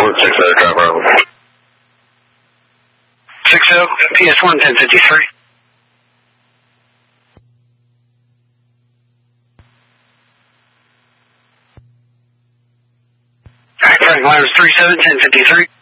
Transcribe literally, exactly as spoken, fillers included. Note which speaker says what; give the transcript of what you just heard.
Speaker 1: one, six zero, drive around.
Speaker 2: six zero, P S one, ten fifty-three. Alright, Frank Myers, three seven, ten fifty-three.